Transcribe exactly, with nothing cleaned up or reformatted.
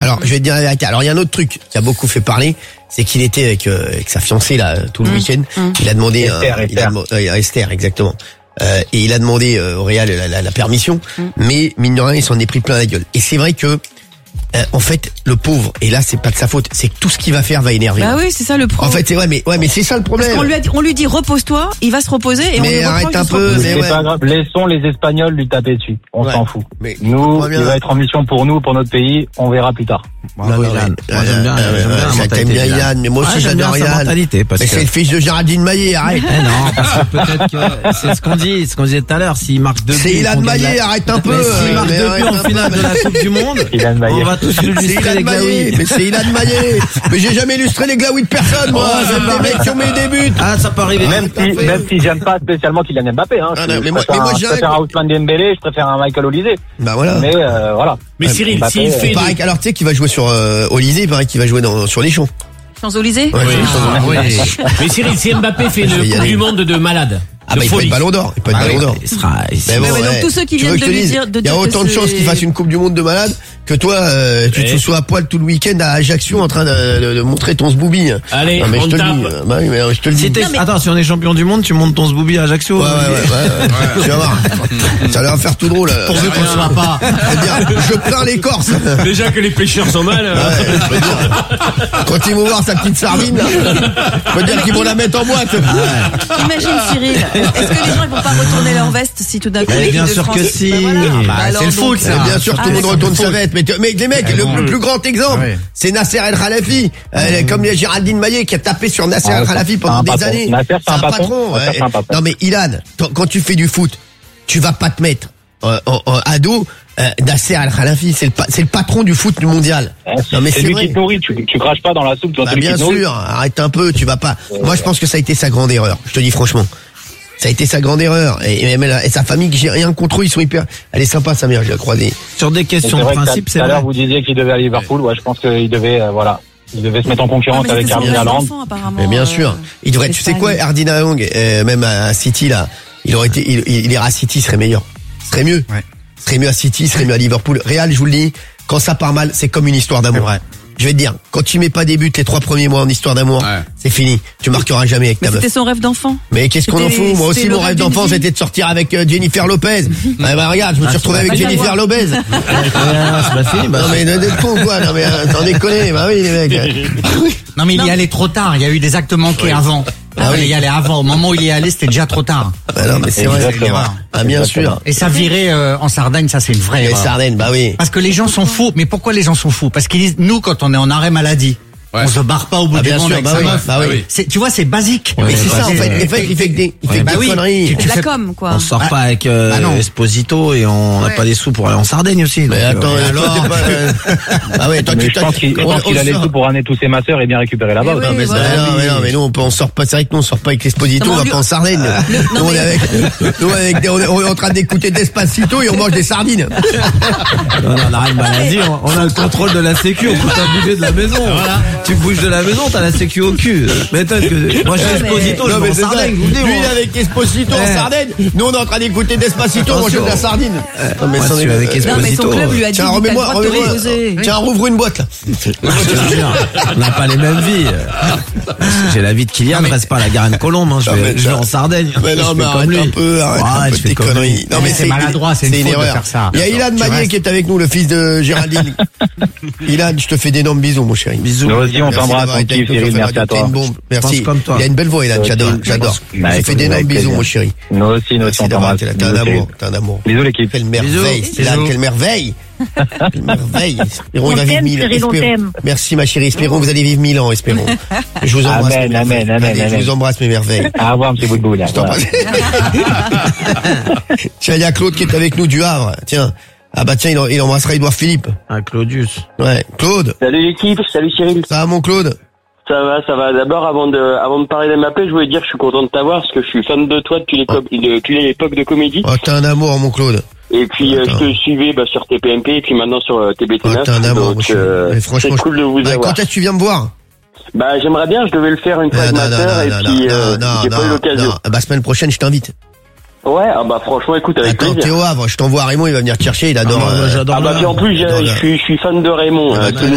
Alors, je vais te dire la vérité. Alors, il y a un autre truc qui a beaucoup fait parler, c'est qu'il était avec, euh, avec sa fiancée là tout le mmh. week-end. Mmh. Il a demandé Esther, euh, Esther. Il a, euh, Esther, exactement. Euh, et il a demandé euh, au Real la, la, la permission, mmh. mais mine de rien, il s'en est pris plein la gueule. Et c'est vrai que Euh, en fait, le pauvre, et là c'est pas de sa faute, c'est que tout ce qu'il va faire va énerver. Bah oui, c'est ça le problème. En fait, c'est ouais, mais ouais, mais c'est ça le problème. Parce qu'on lui a dit, on lui dit repose-toi, il va se reposer et mais on lui arrête un peu. Mais mais c'est ouais. pas grave. Laissons les Espagnols lui taper dessus. On Ouais. s'en fout. Mais nous, bien. il va être en mission pour nous, pour notre pays. On verra plus tard. Bravo, non, non, Ilan. mais, Moi, j'aime bien, euh, j'aime bien la euh, mentalité j'aime bien d'Ilan. Ilan, mais moi aussi Ah, j'aime j'adore bien sa Ilan. mentalité, parce mais que- c'est le fils de Géraldine Maillet, arrête. Eh non, parce que peut-être que c'est ce qu'on dit, ce qu'on disait tout à l'heure, s'il marque deux buts. C'est Ilan qu'on gagne Maillet, la- arrête un peu. Mais s'il euh, marque mais deux arrête buts en un peu. finale de la Coupe du Monde, Ilan Maillet. on va tous C'est illustrer Ilan les Maillet, glaouis. mais c'est Ilan Maillet. Mais j'ai jamais illustré les glaouis de personne, moi. Oh, J'aime ça les mecs qui ont mis des buts. Ah, ça peut arriver. Même si, même si j'aime pas spécialement Kylian Mbappé, hein. Ah, Je, non, je mais moi- préfère, mais moi, un- je j'irais- préfère un Ousmane Dembélé, je préfère un Michael Olise. Bah voilà. Mais euh, voilà. Mais Cyril, Mbappé, s'il euh, fait Il paraît que- alors tu sais qu'il va jouer sur euh, Olysée, il paraît qu'il va jouer dans, sur les champs. Champs-Élysées. Ouais, Oui. ah, oui. Mais Cyril, si Mbappé fait Je vais y une Coupe aller. du Monde de malade, Ah de bah il peut folie. être ballon d'or, il peut être Ah oui, ballon d'or. il sera, il Mais sera- bon, Ouais, mais donc ouais. tous ceux qui Tu veux viennent que de je te lui dise, dire- de il y a dire que autant de chances c'est- qu'il fasse une Coupe du Monde de malade que toi, euh, tu te Ouais. sois à poil tout le week-end à Ajaccio en train de, de, de montrer ton zboubi. Allez, non, mais on je te le tape. dis. euh, Bah oui, mais je te le dis. Si t'es- Non, mais- Attends, si on est champion du monde, tu montes ton zboubi à Ajaccio. Ouais, ouais, ouais, ouais, ouais. Tu vas voir. Ça va faire tout drôle. Pourvu qu'on ne soit pas. C'est-à-dire, je plains les Corses. Déjà que les pêcheurs sont mal. euh, Ouais, je veux dire, quand ils vont voir sa petite sardine, là, je veux dire qu'ils vont la mettre en boîte. Imagine Cyril, est-ce que les gens ils vont pas retourner leur veste si tout d'un coup Mais l'équipe bien de sûr France- que si. Bah voilà. Bah, Bah alors, c'est le foot, donc, ça. Mais bien sûr, Ah, tout le monde mais retourne c'est sa veste. Mais, tu- mais les mecs, le, le plus grand exemple, Ouais. c'est Nasser El Khalafi. Euh, Comme les Géraldine Maillet qui a tapé sur Nasser Ah, El Khalafi c'est pendant un des patron. années. Nasser, c'est un patron. ouais. Nasser, c'est un patron. Non mais Ilan, t- quand tu fais du foot, tu vas pas te mettre euh, en, en ado euh, Nasser El Khalafi, c'est le, pa- c'est le patron du foot mondial. Non mais c'est c'est lui vrai. qui te nourrit. Tu, tu craches pas dans la soupe, toi, Bah, c'est lui bien qui te nourrit. sûr, arrête un peu, tu vas pas. Moi je pense que ça a été sa grande erreur, je te dis franchement. Ça a été sa grande erreur. Et, et, même elle- et sa famille, j'ai rien contre eux, ils sont hyper. Elle est sympa sa mère, je l'ai croisée. Sur des Et questions C'est de vrai que principe, tout c'est à vrai. l'heure, vous disiez qu'il devait aller à Liverpool. Ouais, je pense qu'il devait, euh, voilà. Il devait se mettre en Ah, concurrence mais avec c'était son Erling rêve Haaland. d'enfant, apparemment, Mais bien euh, sûr, il devrait. Tu sais quoi, Hardin Young, euh, même à City là, il aurait été, il, il ira à City, il serait meilleur, il serait mieux, Ouais. il serait mieux à City, il serait mieux à Liverpool. Real, je vous le dis, quand ça part mal, c'est comme une histoire C'est d'amour. vrai. Je vais te dire, quand tu mets pas des buts les trois premiers mois en histoire d'amour, Ouais. c'est fini. Tu marqueras jamais avec Mais ta meuf. c'était son rêve d'enfant. Mais qu'est-ce qu'on en C'était- fout? Moi aussi, c'était mon le rêve rêve d'une d'enfant, vie. c'était de sortir avec euh, Jennifer Lopez. Ah, bah, regarde, je me suis retrouvé avec pas Jennifer savoir. Lopez. Ah, c'est pas fini, bah, Non, mais de, de con, quoi. Non, mais, euh, t'en déconnes, bah oui, les mecs. Non mais il y allait trop tard, il y a eu des actes manqués avant. Ah il oui. y allait avant, au moment où il y est allé, c'était déjà trop tard. Bah non, mais c'est vrai, c'est une Exactement. erreur. Ah, bien sûr. Et ça virait euh, en Sardaigne, ça c'est une vraie Les erreur. Sardennes, bah oui. Parce que les gens sont fous. Mais pourquoi les gens sont fous? Parce qu'ils disent, nous, quand on est en arrêt maladie, Ouais. on se barre pas au bout Ah, du bien monde sûr, avec bah sa oui, meuf. bah oui. C'est, tu vois, c'est basique. Mais c'est ça, en fait. C'est- En fait, il fait que des, il fait Ouais, que bah des oui. conneries. Tu De la fais- com, quoi. on sort Ah, pas avec euh, bah non. Esposito et on n'a Ouais. pas des sous pour aller en Sardaigne aussi. donc, Mais euh, attends, et alors, alors, t'es pas, euh, ah ouais, toi, Mais tu je pense qu'il je on- pense qu'il on a les sort- sous pour ramener tous ses masseurs et bien récupérer là-bas. Mais aussi. oui, Non, mais, voilà. ça, non, mais non, mais nous, on, peut- on sort pas, c'est vrai que nous, on sort pas avec l'Esposito, Non, on va lui- pas en Sardaigne. Le- nous, non, on est mais- avec, nous, avec des- on est, on est en train d'écouter Despacito et on mange des sardines. on en a une maladie, on, on a le contrôle de la sécu, on peut pas bouger de la maison. Voilà. Tu bouges de la maison, t'as la sécu au cul. Mais attends, que, moi, je suis mais- Esposito, je Non, vais mais en c'est ça. Sardaigne, vous le dites, Lui, moi. il est avec Esposito en Eh. Sardaigne. Nous, on est en train d'écouter Despacito, on mange de la sardine. Non, mais Moi, ça, je suis on est- avec euh, Esposito. Non, mais son club lui a dit, Tiens, t'as le remets-moi, droit de te remets-moi. reposer. Tiens, rouvre une boîte, là. Je te jure, on n'a pas les mêmes vies. J'ai la vie de Kylian, je reste pas à la Garenne-Colombe, hein, je Non, mais vais, je vais ça- en Sardaigne. Mais non, Je mais fais comme arrête lui. un peu, arrête Ouais, un peu je fais tes comme lui. conneries. Non, mais c'est maladroit, c'est une une faute de erreur. faire ça. Il y a Ilan Tu Maillet restes- qui est avec nous, le fils de Géraldine. Ilan, je te fais d'énormes bisous, mon chéri. Bisous. Nous aussi, on Merci t'embrasse, d'avoir on été avec kiffe, nous Cyril, sur merci Radio. à T'es toi. une bombe. Merci. pense comme toi. Il a une belle voix, Ilan, Toi j'adore, aussi. j'adore. Bah, Je te fais écoute, d'énormes avec bisous, plaisir. mon chéri. Nous aussi, nous aussi, Merci on d'avoir t'embrasse. été là. T'es un Bisous, amour, Cyril. t'es un amour. Bisous, l'équipe. Quelle merveille, Bisous. Ilan, Bisous. quelle merveille. Quelle merveille. Espérons, il va On vivre t'aime, mille ans. Cyril, on Espérons. t'aime. Merci, ma chérie. Espérons, vous allez vivre mille ans, espérons. Je vous embrasse. Amen, mes merveilles. amen, amen, Allez, Je amen. vous embrasse, mes merveilles. À revoir, petit bout de boule. Je t'embrasse. Tiens, il y a Claude qui est avec nous du Havre. Tiens. Ah bah tiens, il, en- il embrassera Édouard Philippe. Ah, Claudius. Ouais. Claude. Salut l'équipe, salut Cyril. Ça va, mon Claude? Ça va, ça va. D'abord, avant de, avant de parler d'Mbappé, je voulais dire que je suis content de t'avoir parce que je suis fan de toi depuis l'époque, depuis l'époque de comédie. Oh, t'es un amour, mon Claude. Et puis, euh, je Attends. te suivais bah, sur T P M P et puis maintenant sur euh, T B T Oh, neuf. t'es un amour, mon donc, chéri. euh, Mais franchement, c'est cool de vous Bah, avoir. quand est-ce que tu viens me voir? Bah, j'aimerais bien, je devais le faire une fois Non, avec non, ma non, sœur et non, puis non, euh, non, j'ai pas eu non, l'occasion. non. Bah, semaine prochaine, je t'invite. Ouais, ah bah franchement, écoute, avec Attends, plaisir. t'es au Havre, je t'envoie Raymond, il va venir te chercher, il adore. Ah, moi, euh, j'adore Ah bah le- puis en plus, j'ai- Attends, je suis, je suis fan de Raymond. Ah, hein, bah, tout le